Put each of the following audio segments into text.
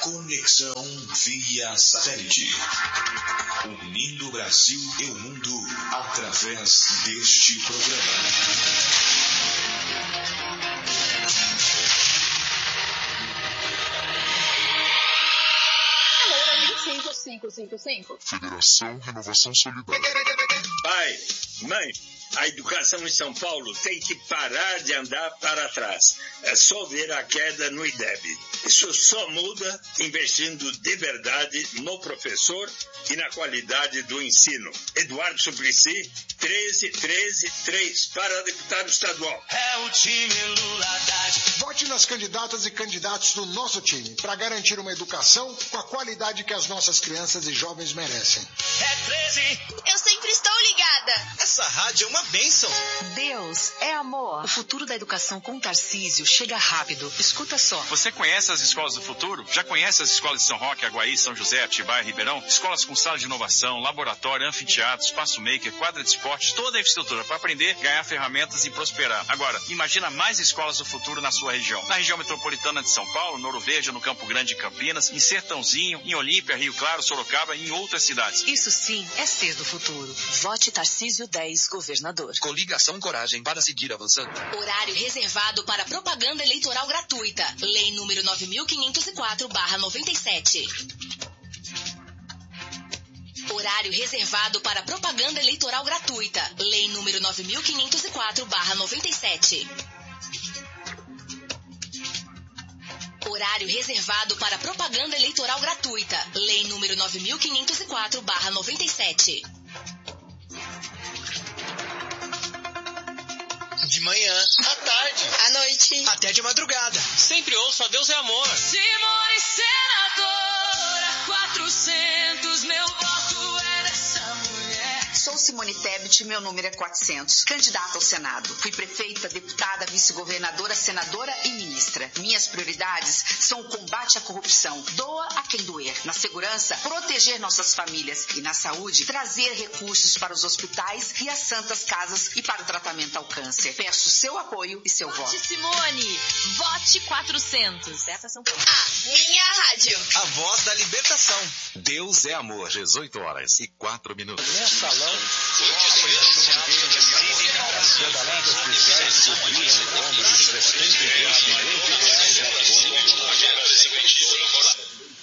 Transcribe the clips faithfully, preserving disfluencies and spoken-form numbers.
Conexão via satélite. Unindo o Brasil e o mundo através deste programa. cinco cinco cinco cinco. Federação Renovação Solidária. Pai, mãe, a educação em São Paulo tem que parar de andar para trás. É só ver a queda no I D E B. Isso só muda investindo de verdade no professor e na qualidade do ensino. Eduardo Suplicy, treze treze três, para deputado estadual. É o time Lula Haddad. Vote nas candidatas e candidatos do nosso time para garantir uma educação com a qualidade que as nossas crianças e jovens merecem. É treze. Eu sempre estou ligada. Essa rádio é uma bênção. Deus é amor. O futuro da educação com Tarcísio chega rápido. Escuta só. Você conhece as escolas do futuro? Já conhece as escolas de São Roque, Aguaí, São José, Atibaia, Ribeirão? Escolas com sala de inovação, laboratório, anfiteatro, espaço maker, quadra de esportes, toda a infraestrutura para aprender, ganhar ferramentas e prosperar. Agora, imagina mais escolas do futuro na sua região. Na região metropolitana de São Paulo, no Ouro Verde, no Campo Grande de Campinas, em Sertãozinho, em Olímpia, Rio Claro, Sorocaba e em outras cidades. Isso sim é ser do futuro. Vote Tarcísio dez, governador. Coligação Coragem para seguir avançando. Horário reservado para propaganda eleitoral gratuita. Lei número nove mil quinhentos e quatro barra noventa e sete. Horário reservado para propaganda eleitoral gratuita. Lei número nove mil quinhentos e quatro barra noventa e sete. Horário reservado para propaganda eleitoral gratuita. Lei número nove mil quinhentos e quatro barra noventa e sete. De manhã, à tarde, à noite, até de madrugada. Sempre ouço a Deus é amor. Simone senadora, quatrocentos, meu voto é dessa mulher. Sou Simone Tebet, meu número é quatrocentos. Candidata ao Senado. Fui prefeita, deputada, vice-governadora, senadora e ministra. Minhas prioridades são o combate à corrupção. Doa a quem doer. Na segurança, proteger nossas famílias. E na saúde, trazer recursos para os hospitais e as santas casas e para o tratamento ao câncer. Peço seu apoio e seu voto. Vote Simone. Vote quatrocentos. Essa São Paulo. A minha rádio. A voz da libertação. Deus é amor. dezoito horas e quatro minutos. Nesse salão, a prisão do banqueiro Daniel Bolsonaro. As pedaladas policiais cobriram o ombro de sessenta e dois milhões de reais.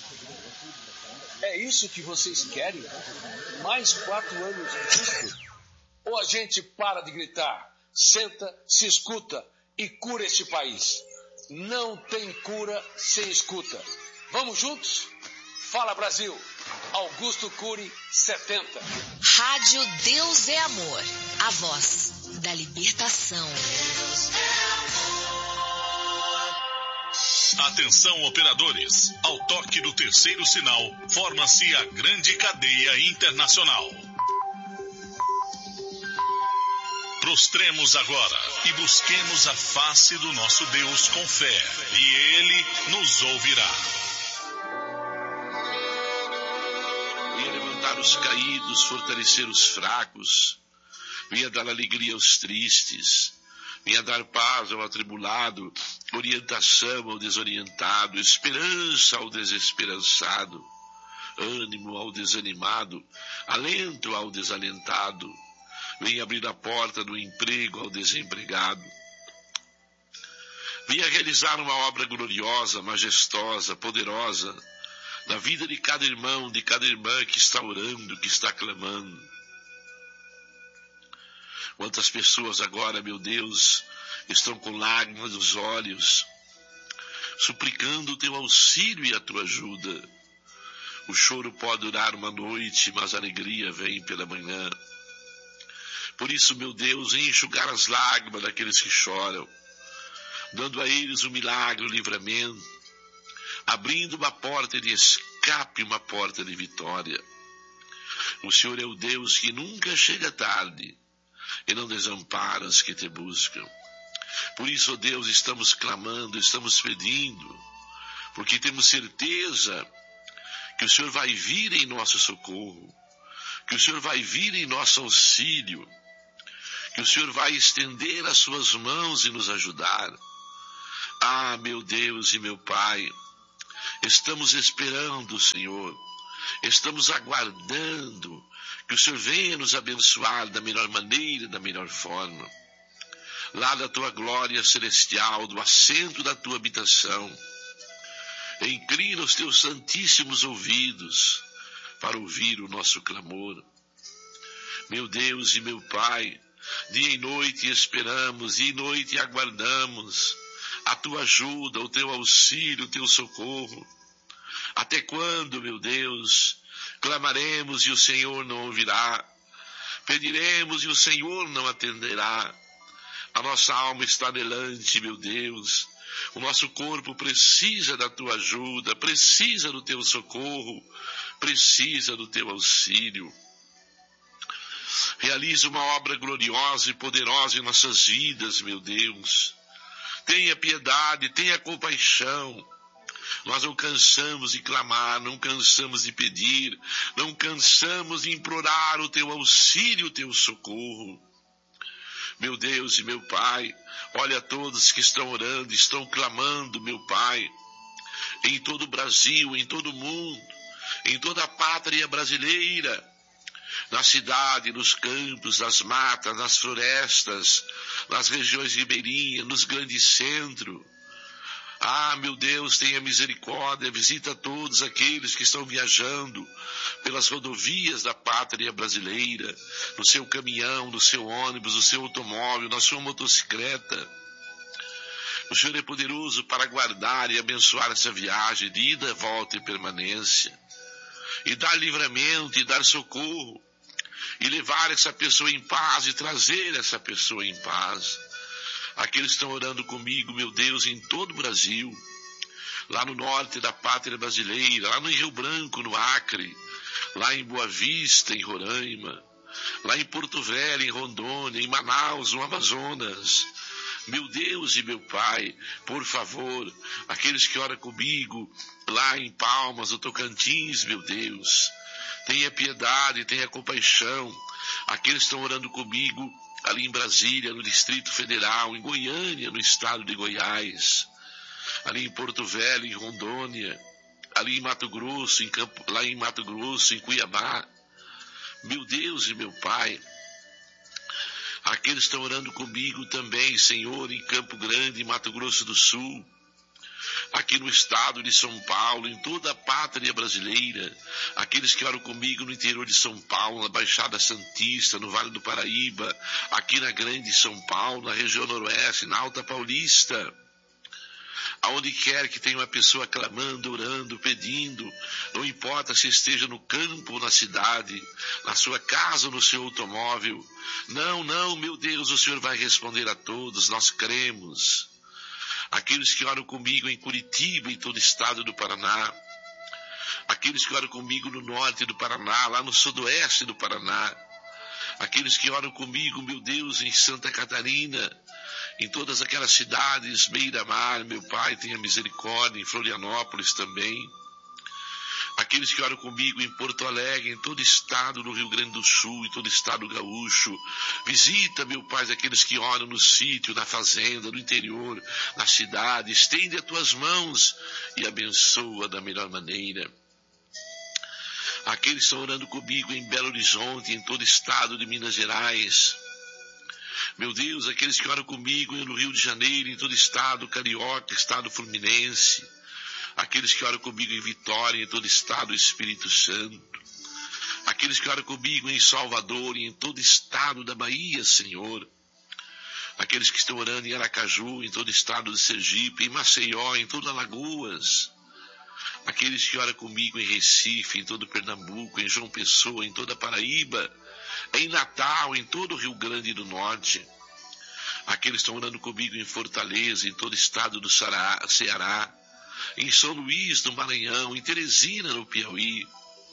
É isso que vocês querem? Mais quatro anos disso? Ou a gente para de gritar, senta, se escuta e cura este país? Não tem cura sem escuta. Vamos juntos? Fala, Brasil! Augusto Cury, setenta. Rádio Deus é Amor. A voz da libertação. Atenção, operadores. Ao toque do terceiro sinal, forma-se a grande cadeia internacional. Prostremos agora e busquemos a face do nosso Deus com fé, e Ele nos ouvirá. Venha levantar os caídos, fortalecer os fracos. Venha dar alegria aos tristes. Venha dar paz ao atribulado, orientação ao desorientado, esperança ao desesperançado, ânimo ao desanimado, alento ao desalentado. Venha abrir a porta do emprego ao desempregado. Venha realizar uma obra gloriosa, majestosa, poderosa, na vida de cada irmão, de cada irmã que está orando, que está clamando. Quantas pessoas agora, meu Deus, estão com lágrimas nos olhos, suplicando o teu auxílio e a tua ajuda. O choro pode durar uma noite, mas a alegria vem pela manhã. Por isso, meu Deus, enxugar as lágrimas daqueles que choram, dando a eles o milagre, o livramento, abrindo uma porta de escape, uma porta de vitória. O Senhor é o Deus que nunca chega tarde e não desampara os que te buscam. Por isso, ó Deus, estamos clamando, estamos pedindo, porque temos certeza que o Senhor vai vir em nosso socorro, que o Senhor vai vir em nosso auxílio, que o Senhor vai estender as suas mãos e nos ajudar. Ah, meu Deus e meu Pai, Estamos esperando, Senhor. Estamos aguardando que o Senhor venha nos abençoar da melhor maneira, da melhor forma. Lá da tua glória celestial, do assento da tua habitação, inclina os teus santíssimos ouvidos para ouvir o nosso clamor. Meu Deus e meu Pai, dia e noite esperamos, dia e noite aguardamos a tua ajuda, o teu auxílio, o teu socorro. Até quando, meu Deus, clamaremos e o Senhor não ouvirá? Pediremos e o Senhor não atenderá? A nossa alma está anelante, meu Deus. O nosso corpo precisa da tua ajuda, precisa do teu socorro, precisa do teu auxílio. Realiza uma obra gloriosa e poderosa em nossas vidas, meu Deus. Tenha piedade, tenha compaixão. Nós não cansamos de clamar, não cansamos de pedir, não cansamos de implorar o teu auxílio, o teu socorro. Meu Deus e meu Pai, olha todos que estão orando, estão clamando, meu Pai, em todo o Brasil, em todo o mundo, em toda a pátria brasileira, na cidade, nos campos, nas matas, nas florestas, nas regiões ribeirinhas, nos grandes centros. Ah, meu Deus, tenha misericórdia, visita todos aqueles que estão viajando pelas rodovias da pátria brasileira, no seu caminhão, no seu ônibus, no seu automóvel, na sua motocicleta. O Senhor é poderoso para guardar e abençoar essa viagem de ida, volta e permanência, e dar livramento, e dar socorro, e levar essa pessoa em paz, e trazer essa pessoa em paz. Aqueles que estão orando comigo, meu Deus, em todo o Brasil, lá no norte da pátria brasileira, lá no Rio Branco, no Acre, lá em Boa Vista, em Roraima, lá em Porto Velho, em Rondônia, em Manaus, no Amazonas. Meu Deus e meu Pai, por favor, aqueles que oram comigo, lá em Palmas, no Tocantins, meu Deus, tenha piedade, tenha compaixão. Aqueles que estão orando comigo, ali em Brasília, no Distrito Federal, em Goiânia, no estado de Goiás, ali em Porto Velho, em Rondônia, ali em Mato Grosso, em Campo, lá em Mato Grosso, em Cuiabá. Meu Deus e meu Pai, aqueles que estão orando comigo também, Senhor, em Campo Grande, em Mato Grosso do Sul, aqui no estado de São Paulo, em toda a pátria brasileira, aqueles que oram comigo no interior de São Paulo, na Baixada Santista, no Vale do Paraíba, aqui na Grande São Paulo, na região noroeste, na Alta Paulista, aonde quer que tenha uma pessoa clamando, orando, pedindo, não importa se esteja no campo ou na cidade, na sua casa ou no seu automóvel, não, não, meu Deus, o Senhor vai responder a todos, nós cremos. Aqueles que oram comigo em Curitiba, em todo o estado do Paraná, aqueles que oram comigo no norte do Paraná, lá no sudoeste do Paraná, aqueles que oram comigo, meu Deus, em Santa Catarina, em todas aquelas cidades, beira-mar, meu Pai, tenha misericórdia, em Florianópolis também, aqueles que oram comigo em Porto Alegre, em todo o estado do Rio Grande do Sul, em todo o estado gaúcho. Visita, meu Pai, aqueles que oram no sítio, na fazenda, no interior, na cidade. Estende as tuas mãos e abençoa da melhor maneira. Aqueles que estão orando comigo em Belo Horizonte, em todo o estado de Minas Gerais. Meu Deus, aqueles que oram comigo no Rio de Janeiro, em todo o estado carioca, estado fluminense. Aqueles que oram comigo em Vitória, em todo o estado do Espírito Santo. Aqueles que oram comigo em Salvador e em todo o estado da Bahia, Senhor. Aqueles que estão orando em Aracaju, em todo o estado de Sergipe, em Maceió, em toda Alagoas. Aqueles que oram comigo em Recife, em todo Pernambuco, em João Pessoa, em toda Paraíba, em Natal, em todo o Rio Grande do Norte. Aqueles que estão orando comigo em Fortaleza, em todo o estado do Ceará, em São Luís, no Maranhão, em Teresina, no Piauí.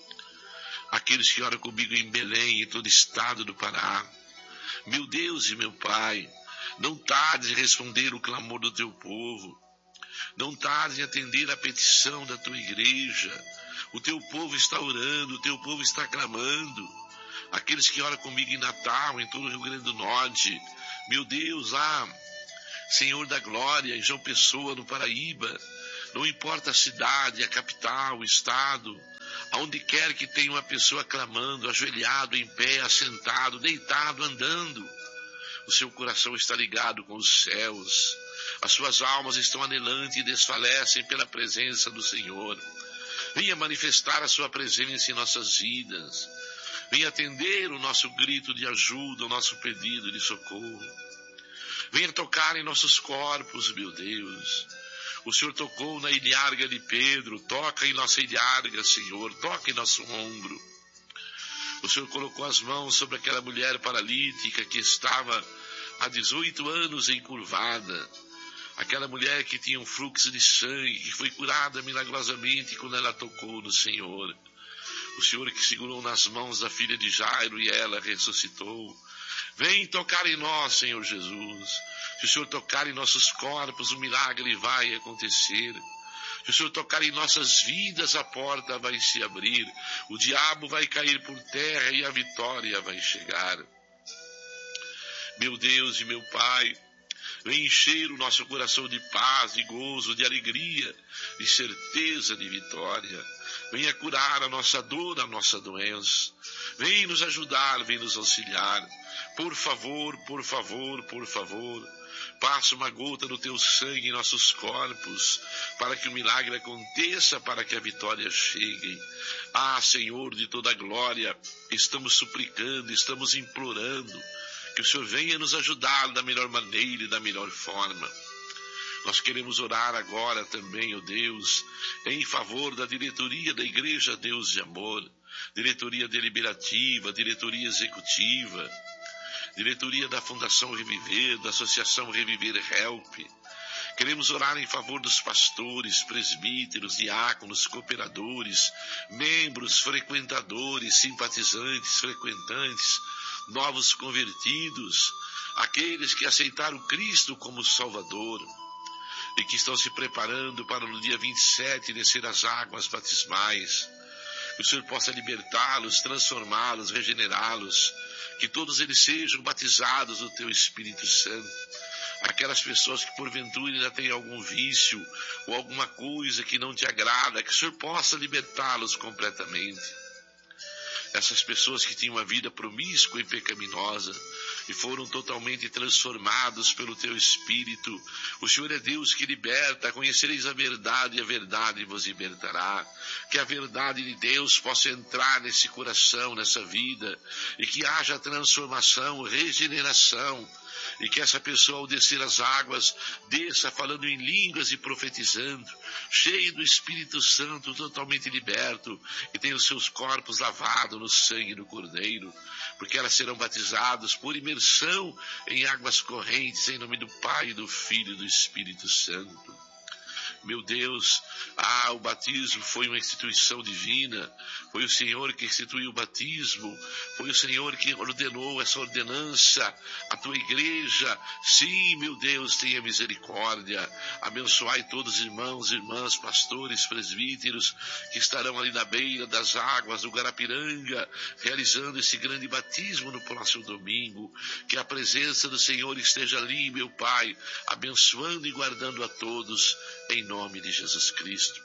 Aqueles que oram comigo em Belém, em todo o estado do Pará. Meu Deus e meu Pai, não tardes em responder o clamor do teu povo. Não tardes em atender a petição da tua igreja. O teu povo está orando, o teu povo está clamando. Aqueles que oram comigo em Natal, em todo o Rio Grande do Norte. Meu Deus, lá, Senhor da glória, em João Pessoa, no Paraíba, não importa a cidade, a capital, o estado, aonde quer que tenha uma pessoa clamando, ajoelhado, em pé, assentado, deitado, andando, o seu coração está ligado com os céus, as suas almas estão anelantes e desfalecem pela presença do Senhor. Venha manifestar a sua presença em nossas vidas, venha atender o nosso grito de ajuda, o nosso pedido de socorro, venha tocar em nossos corpos, meu Deus. O Senhor tocou na ilharga de Pedro, toca em nossa ilharga, Senhor, toca em nosso ombro. O Senhor colocou as mãos sobre aquela mulher paralítica que estava há dezoito anos encurvada, aquela mulher que tinha um fluxo de sangue, que foi curada milagrosamente quando ela tocou no Senhor. O Senhor que segurou nas mãos da filha de Jairo e ela ressuscitou. Vem tocar em nós, Senhor Jesus. Se o Senhor tocar em nossos corpos, o milagre vai acontecer. Se o Senhor tocar em nossas vidas, a porta vai se abrir. O diabo vai cair por terra e a vitória vai chegar. Meu Deus e meu Pai, vem encher o nosso coração de paz, de gozo, de alegria, de certeza de vitória. Venha curar a nossa dor, a nossa doença. Vem nos ajudar, vem nos auxiliar. Por favor, por favor, por favor, passa uma gota do teu sangue em nossos corpos, para que o milagre aconteça, para que a vitória chegue. Ah, Senhor de toda a glória, estamos suplicando, estamos implorando, que o Senhor venha nos ajudar da melhor maneira e da melhor forma. Nós queremos orar agora também, ó Deus, em favor da diretoria da Igreja Deus de Amor, diretoria deliberativa, diretoria executiva, diretoria da Fundação Reviver, da Associação Reviver Help. Queremos orar em favor dos pastores, presbíteros, diáconos, cooperadores, membros, frequentadores, simpatizantes, frequentantes, novos convertidos, aqueles que aceitaram Cristo como Salvador e que estão se preparando para no dia vinte e sete descer as águas batismais. Que o Senhor possa libertá-los, transformá-los, regenerá-los, que todos eles sejam batizados do Teu Espírito Santo. Aquelas pessoas que porventura ainda têm algum vício ou alguma coisa que não te agrada, que o Senhor possa libertá-los completamente. Essas pessoas que tinham uma vida promíscua e pecaminosa e foram totalmente transformados pelo Teu Espírito. O Senhor é Deus que liberta. Conhecereis a verdade e a verdade vos libertará. Que a verdade de Deus possa entrar nesse coração, nessa vida, e que haja transformação, regeneração, e que essa pessoa, ao descer as águas, desça falando em línguas e profetizando, cheio do Espírito Santo, totalmente liberto, e tenha os seus corpos lavados no sangue do Cordeiro, porque elas serão batizadas por imersão em águas correntes, em nome do Pai, do Filho e do Espírito Santo. Meu Deus, ah, o batismo foi uma instituição divina, foi o Senhor que instituiu o batismo, foi o Senhor que ordenou essa ordenança, a Tua igreja. Sim, meu Deus, tenha misericórdia, abençoai todos os irmãos, irmãs, pastores, presbíteros, que estarão ali na beira das águas do Guarapiranga, realizando esse grande batismo no próximo domingo. Que a presença do Senhor esteja ali, meu Pai, abençoando e guardando a todos, em nome de Jesus Cristo.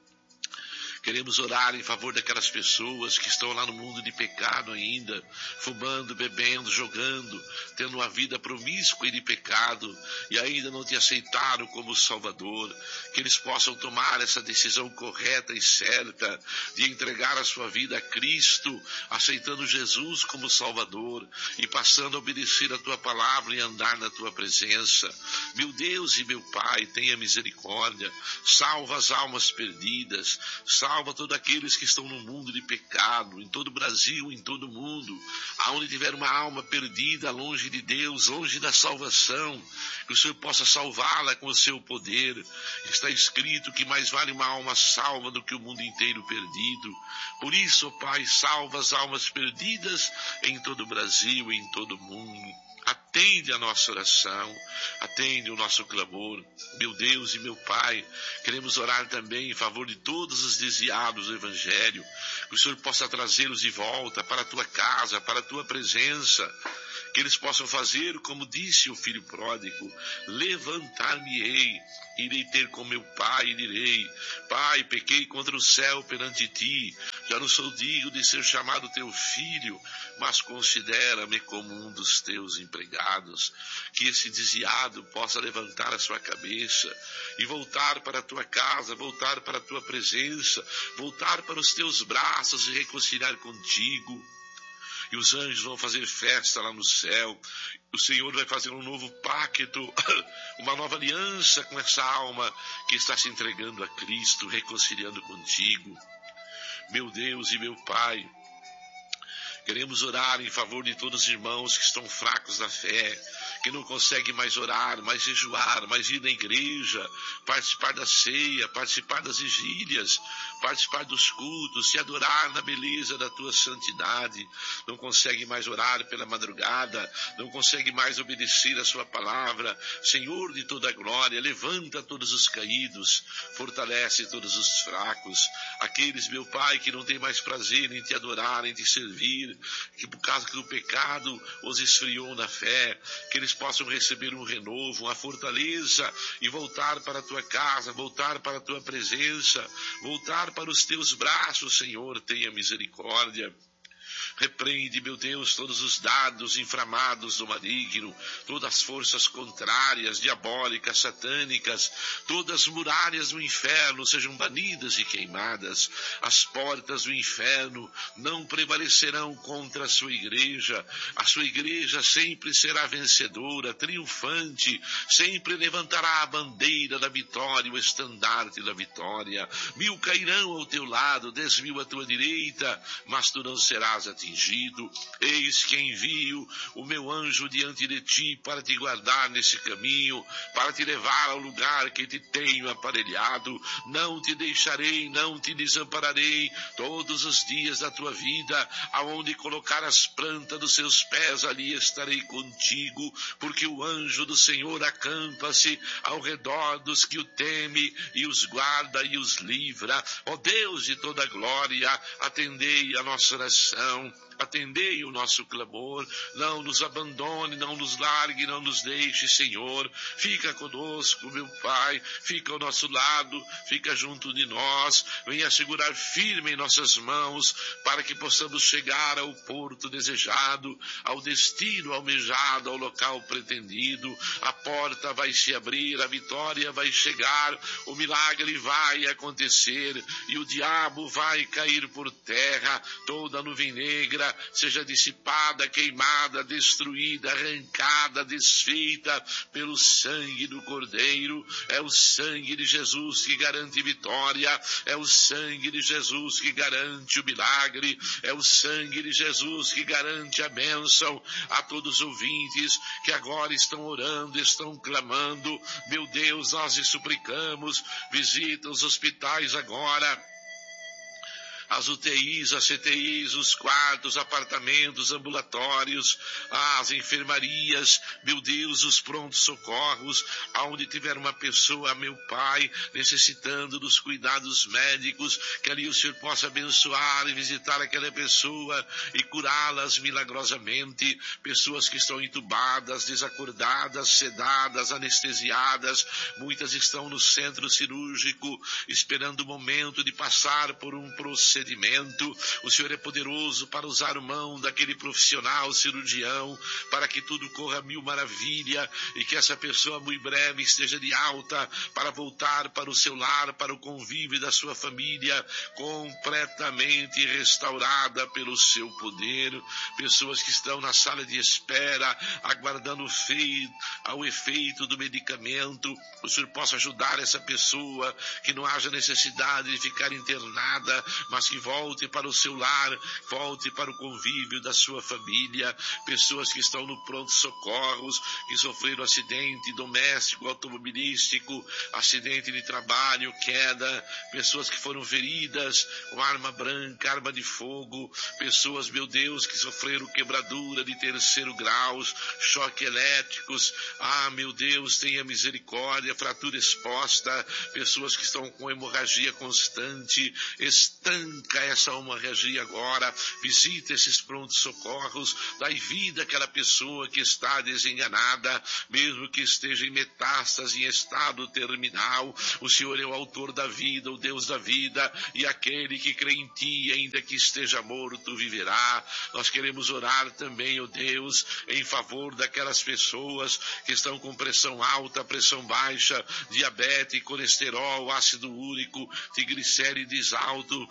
Queremos orar em favor daquelas pessoas que estão lá no mundo de pecado ainda, fumando, bebendo, jogando, tendo uma vida promíscua e de pecado, e ainda não te aceitaram como Salvador. Que eles possam tomar essa decisão correta e certa de entregar a sua vida a Cristo, aceitando Jesus como Salvador e passando a obedecer a Tua palavra e andar na Tua presença. Meu Deus e meu Pai, tenha misericórdia, salva as almas perdidas, salva Salva todos aqueles que estão no mundo de pecado, em todo o Brasil, em todo o mundo, aonde tiver uma alma perdida, longe de Deus, longe da salvação, que o Senhor possa salvá-la com o seu poder. Está escrito que mais vale uma alma salva do que o mundo inteiro perdido. Por isso, ó Pai, salva as almas perdidas em todo o Brasil e em todo o mundo. Atende a nossa oração, atende o nosso clamor. Meu Deus e meu Pai, queremos orar também em favor de todos os desviados do Evangelho, que o Senhor possa trazê-los de volta para a Tua casa, para a Tua presença. que eles possam fazer como disse o filho pródigo: levantar-me-ei, irei ter com meu pai e direi: Pai, pequei contra o céu perante ti, já não sou digno de ser chamado teu filho, mas considera-me como um dos teus empregados. Que esse desviado possa levantar a sua cabeça e voltar para a tua casa, voltar para a tua presença, voltar para os teus braços e reconciliar contigo. E os anjos vão fazer festa lá no céu. O Senhor vai fazer um novo pacto, uma nova aliança com essa alma que está se entregando a Cristo, reconciliando contigo. Meu Deus e meu Pai, queremos orar em favor de todos os irmãos que estão fracos na fé, que não conseguem mais orar, mais jejuar, mais ir na igreja, participar da ceia, participar das vigílias, participar dos cultos, se adorar na beleza da tua santidade. Não consegue mais orar pela madrugada, não consegue mais obedecer a sua palavra. Senhor de toda a glória, levanta todos os caídos, fortalece todos os fracos, aqueles, meu Pai, que não têm mais prazer em te adorar, em te servir, que por causa que o pecado os esfriou na fé, que eles possam receber um renovo, uma fortaleza e voltar para a tua casa, voltar para a tua presença, voltar para os teus braços. Senhor, tenha misericórdia. Repreende, meu Deus, todos os dados inflamados do maligno, todas as forças contrárias, diabólicas, satânicas, todas as muralhas do inferno sejam banidas e queimadas. As portas do inferno não prevalecerão contra a sua igreja. A sua igreja sempre será vencedora, triunfante, sempre levantará a bandeira da vitória, o estandarte da vitória. Mil cairão ao teu lado, dez mil à tua direita, mas tu não serás atingido. Eis que envio o meu anjo diante de ti para te guardar nesse caminho, para te levar ao lugar que te tenho aparelhado. Não te deixarei, não te desampararei todos os dias da tua vida. Aonde colocar as plantas dos seus pés, ali estarei contigo, porque o anjo do Senhor acampa-se ao redor dos que o temem e os guarda e os livra. Ó Deus de toda glória, atendei a nossa oração, atendei o nosso clamor, não nos abandone, não nos largue, não nos deixe, Senhor. Fica conosco, meu Pai, fica ao nosso lado, fica junto de nós, venha segurar firme em nossas mãos, para que possamos chegar ao porto desejado, ao destino almejado, ao local pretendido. A porta vai se abrir, a vitória vai chegar, o milagre vai acontecer, e o diabo vai cair por terra. Toda a nuvem negra seja dissipada, queimada, destruída, arrancada, desfeita pelo sangue do Cordeiro. É o sangue de Jesus que garante vitória, é o sangue de Jesus que garante o milagre, é o sangue de Jesus que garante a bênção. A todos os ouvintes que agora estão orando, estão clamando, meu Deus, nós lhe suplicamos, visita os hospitais agora, as U T Is, as C T Is, os quartos, apartamentos, ambulatórios, as enfermarias, meu Deus, os prontos socorros, aonde tiver uma pessoa, meu Pai, necessitando dos cuidados médicos, que ali o Senhor possa abençoar e visitar aquela pessoa e curá-las milagrosamente. Pessoas que estão entubadas, desacordadas, sedadas, anestesiadas, muitas estão no centro cirúrgico, esperando o momento de passar por um procedimento. O Senhor é poderoso para usar mão daquele profissional cirurgião, para que tudo corra mil maravilha e que essa pessoa muito breve esteja de alta para voltar para o seu lar, para o convívio da sua família, completamente restaurada pelo seu poder. Pessoas que estão na sala de espera, aguardando o, feito, o efeito do medicamento, o Senhor possa ajudar essa pessoa, que não haja necessidade de ficar internada, mas que volte para o seu lar, volte para o convívio da sua família. Pessoas que estão no pronto-socorros, que sofreram acidente doméstico, automobilístico, acidente de trabalho, queda, pessoas que foram feridas com arma branca, arma de fogo, pessoas, meu Deus, que sofreram quebradura de terceiro grau, choque elétricos, ah, meu Deus, tenha misericórdia, fratura exposta, pessoas que estão com hemorragia constante, estanque nunca essa alma reagir agora. Visita esses prontos socorros, dai vida àquela pessoa que está desenganada, mesmo que esteja em metástase, em estado terminal. O Senhor é o autor da vida, o Deus da vida, e aquele que crê em ti, ainda que esteja morto, viverá. Nós queremos orar também, ó Deus, em favor daquelas pessoas que estão com pressão alta, pressão baixa, diabetes, colesterol, ácido úrico, triglicérides alto,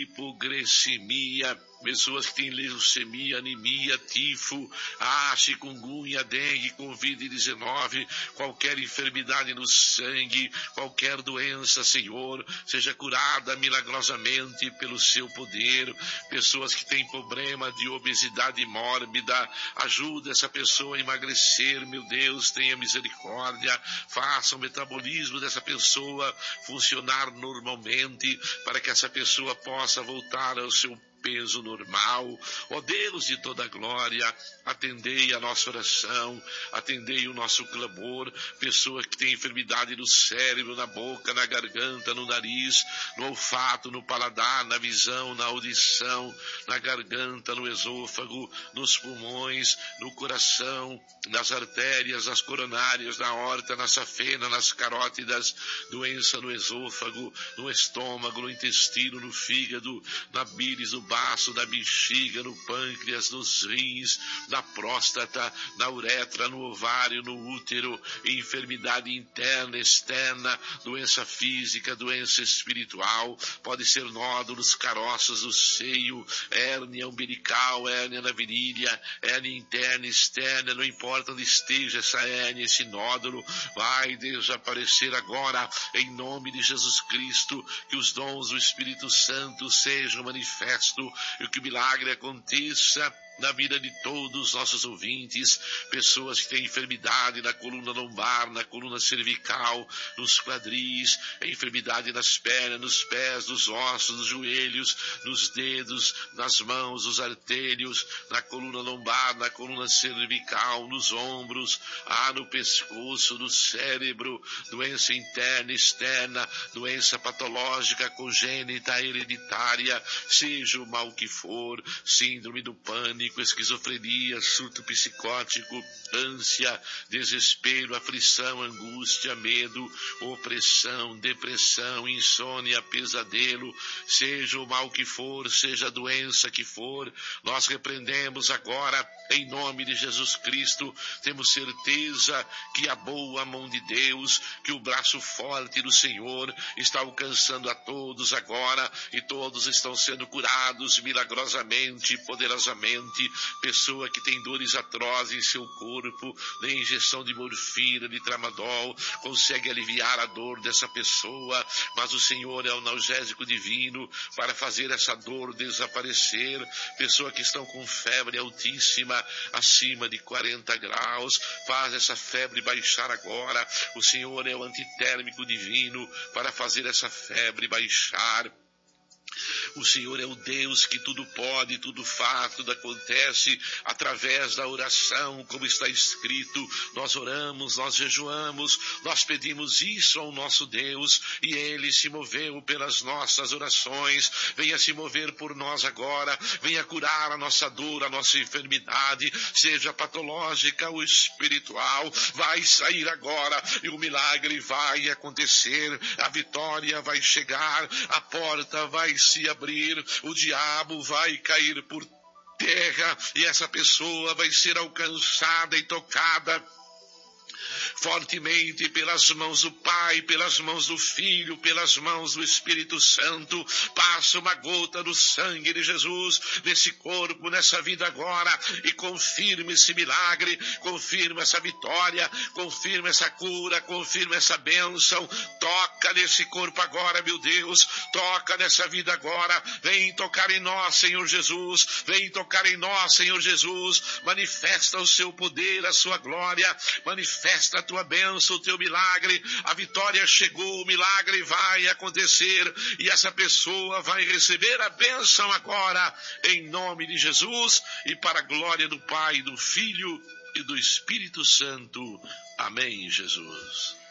hipoglicemia, pessoas que têm leucemia, anemia, tifo, a chikungunya, dengue, covid dezenove, qualquer enfermidade no sangue, qualquer doença, Senhor, seja curada milagrosamente pelo seu poder. Pessoas que têm problema de obesidade mórbida, ajuda essa pessoa a emagrecer, meu Deus, tenha misericórdia, faça o metabolismo dessa pessoa funcionar normalmente, para que essa pessoa possa voltar ao seu peso normal. Ó Deus de toda glória, atendei a nossa oração, atendei o nosso clamor. Pessoa que tem enfermidade no cérebro, na boca, na garganta, no nariz, no olfato, no paladar, na visão, na audição, na garganta, no esôfago, nos pulmões, no coração, nas artérias, nas coronárias, na aorta, na safena, nas carótidas, doença no esôfago, no estômago, no intestino, no fígado, na bílis, no baço, da bexiga, no pâncreas, nos rins, na próstata, na uretra, no ovário, no útero, enfermidade interna, externa, doença física, doença espiritual, pode ser nódulos, caroços do seio, hérnia umbilical, hérnia na virilha, hérnia interna, externa, não importa onde esteja essa hérnia, esse nódulo, vai desaparecer agora, em nome de Jesus Cristo, que os dons do Espírito Santo sejam manifestos e que o milagre aconteça na vida de todos os nossos ouvintes, pessoas que têm enfermidade na coluna lombar, na coluna cervical, nos quadris, enfermidade nas pernas, nos pés, nos ossos, nos joelhos, nos dedos, nas mãos, nos artérios, na coluna lombar, na coluna cervical, nos ombros, ah, no pescoço, no cérebro, doença interna, externa, doença patológica, congênita, hereditária, seja o mal que for, síndrome do pânico, esquizofrenia, surto psicótico, ânsia, desespero, aflição, angústia, medo, opressão, depressão, insônia, pesadelo, seja o mal que for, seja a doença que for, nós repreendemos agora em nome de Jesus Cristo. Temos certeza que a boa mão de Deus, que o braço forte do Senhor está alcançando a todos agora, e todos estão sendo curados milagrosamente, poderosamente. Pessoa que tem dores atrozes em seu corpo, nem injeção de morfina, de tramadol, consegue aliviar a dor dessa pessoa, mas o Senhor é o analgésico divino para fazer essa dor desaparecer. Pessoa que estão com febre altíssima, acima de quarenta graus, faz essa febre baixar agora. O Senhor é o antitérmico divino para fazer essa febre baixar. O Senhor é o Deus que tudo pode, tudo faz, tudo acontece através da oração, como está escrito. Nós oramos, nós jejuamos, nós pedimos isso ao nosso Deus, e Ele se moveu pelas nossas orações. Venha se mover por nós agora, venha curar a nossa dor, a nossa enfermidade, seja patológica ou espiritual, vai sair agora, e o milagre vai acontecer, a vitória vai chegar, a porta vai se abrir, o diabo vai cair por terra, e essa pessoa vai ser alcançada e tocada fortemente pelas mãos do Pai, pelas mãos do Filho, pelas mãos do Espírito Santo. Passa uma gota do sangue de Jesus nesse corpo, nessa vida agora, e confirma esse milagre, confirma essa vitória, confirma essa cura, confirma essa bênção. Toca nesse corpo agora, meu Deus, toca nessa vida agora, vem tocar em nós, Senhor Jesus, vem tocar em nós, Senhor Jesus, manifesta o seu poder, a sua glória, manifesta a tua bênção, o teu milagre. A vitória chegou, o milagre vai acontecer, e essa pessoa vai receber a bênção agora, em nome de Jesus, e para a glória do Pai, do Filho e do Espírito Santo. Amém, Jesus.